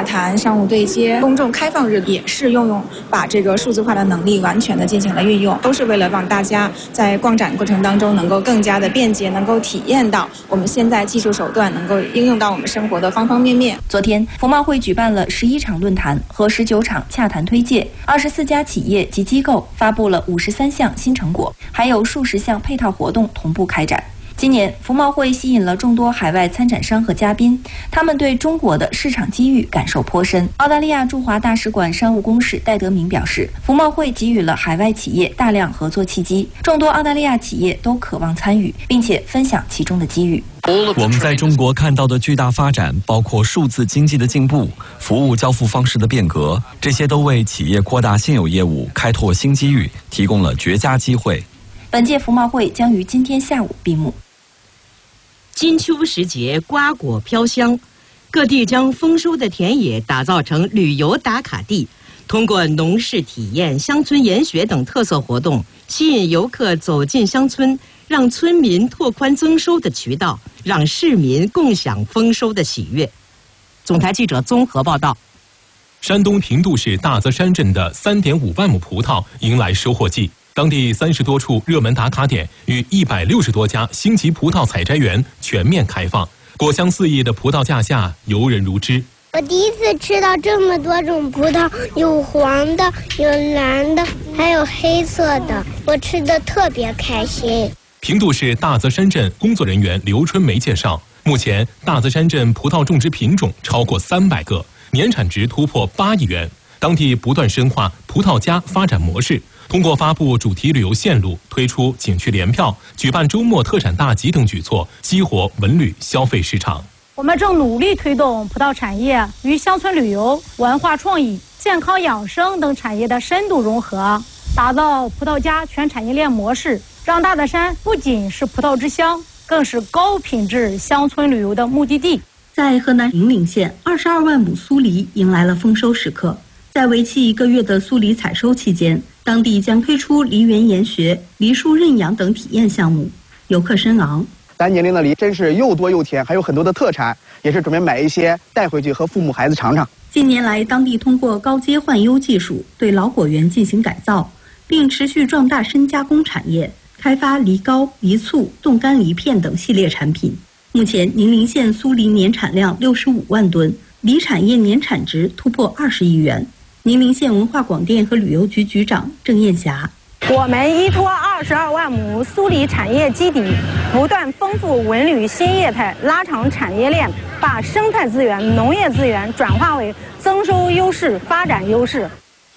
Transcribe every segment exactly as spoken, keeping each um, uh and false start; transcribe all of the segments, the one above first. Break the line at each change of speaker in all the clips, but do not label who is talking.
谈、商务对接、公众开放日也是用用把这个数字化的能力完全的进行了运用，都是为了让大家在逛展过程当中能够更加的便捷，能够体验到我们现在技术手段能够应用到我们生活的方方面面。
昨天，服贸会举办了十一场论坛和十九场洽谈推介，二十四家企业及机构发布了五十三项新成果，还有数十项配套活动同步开展。今年服贸会吸引了众多海外参展商和嘉宾，他们对中国的市场机遇感受颇深。澳大利亚驻华大使馆商务公使戴德明表示，服贸会给予了海外企业大量合作契机，众多澳大利亚企业都渴望参与，并且分享其中的机遇。
我们在中国看到的巨大发展，包括数字经济的进步、服务交付方式的变革，这些都为企业扩大现有业务、开拓新机遇提供了绝佳机会。
本届服贸会将于今天下午闭幕。
金秋时节，瓜果飘香，各地将丰收的田野打造成旅游打卡地，通过农事体验、乡村研学等特色活动，吸引游客走进乡村，让村民拓宽增收的渠道，让市民共享丰收的喜悦。总台记者综合报道。
山东平度市大泽山镇的 三点五万亩葡萄迎来收获季，当地三十多处热门打卡点与一百六十多家星级葡萄采摘园全面开放，果香四溢的葡萄架下游人如织。
我第一次吃到这么多种葡萄，有黄的，有蓝的，还有黑色的，我吃得特别开心。
平度市大泽山镇工作人员刘春梅介绍，目前大泽山镇葡萄种植品种超过三百个，年产值突破八亿元。当地不断深化葡萄加发展模式，通过发布主题旅游线路、推出景区联票、举办周末特产大集等举措，激活文旅消费市场。
我们正努力推动葡萄产业与乡村旅游、文化创意、健康养生等产业的深度融合，打造葡萄加全产业链模式，让大泽山不仅是葡萄之乡，更是高品质乡村旅游的目的地。
在河南零陵县，二十二万亩苏梨迎来了丰收时刻。在为期一个月的苏梨采收期间，当地将推出梨园研学、梨树认养等体验项目，游客深昂。
咱年龄的梨真是又多又甜，还有很多的特产，也是准备买一些带回去和父母孩子尝尝。
近年来，当地通过高阶换优技术对老果园进行改造，并持续壮大深加工产业，开发梨膏、梨醋、冻干梨片等系列产品。目前，宁陵县苏梨年产量六十五万吨，梨产业年产值突破二十亿元。宁陵县文化广电和旅游局局长郑艳霞。
我们依托二十二万亩苏梨产业基底，不断丰富文旅新业态，拉长产业链，把生态资源、农业资源转化为增收优势、发展优势。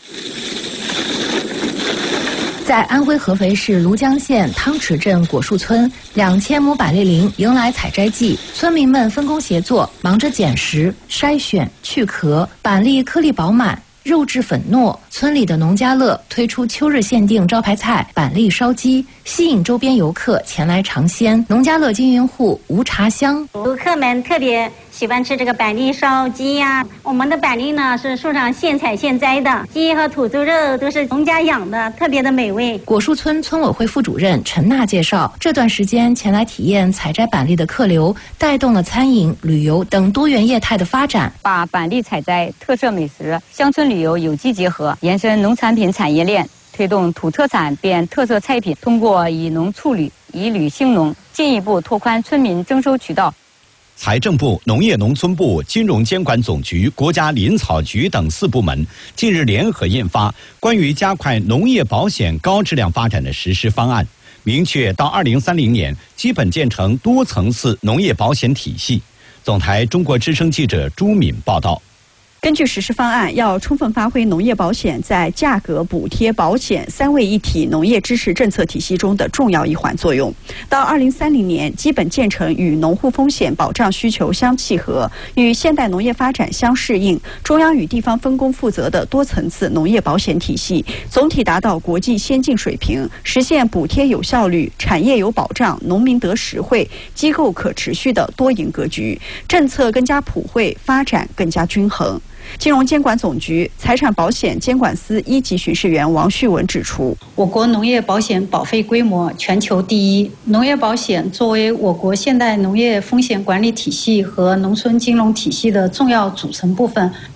在安徽合肥市庐江县汤池镇果树村，两千亩板栗林迎来采摘季，村民们分工协作，忙着捡拾、筛选、去壳，板栗颗粒饱满，肉质粉糯。村里的农家乐推出秋日限定招牌菜板栗烧鸡，吸引周边游客前来尝鲜。农家乐经营户吴茶香，
游客们特别喜欢吃这个板栗烧鸡呀、啊。我们的板栗呢是树上现采现摘的，鸡和土猪肉都是农家养的，特别的美味。
果树村村委会副主任陈娜介绍，这段时间前来体验采摘板栗的客流，带动了餐饮、旅游等多元业态的发展，
把板栗采摘、特色美食、乡村旅游有机结合，延伸农产品产业链，推动土特产变特色菜品，通过以农促旅、以旅兴农，进一步拓宽村民征收渠道。
财政部、农业农村部、金融监管总局、国家林草局等四部门近日联合印发《关于加快农业保险高质量发展的实施方案》，明确到二零三零年基本建成多层次农业保险体系。总台中国之声记者朱敏报道。
根据实施方案，要充分发挥农业保险在价格、补贴、保险三位一体农业支持政策体系中的重要一环作用。到二零三零年，基本建成与农户风险保障需求相契合、与现代农业发展相适应、中央与地方分工负责的多层次农业保险体系，总体达到国际先进水平，实现补贴有效率、产业有保障、农民得实惠、机构可持续的多赢格局，政策更加普惠，发展更加均衡。金融监管总局财产保险监管司一级巡视员王旭文指出，
我国农业保险保费规模全球第一，农业保险作为我国现代农业风险管理体系和农村金融体系的重要组成部分，